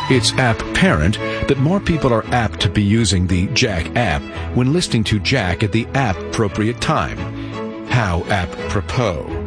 It's apparent that more people are apt to be using the Jack app when listening to Jack at the app-appropriate time. How apropos.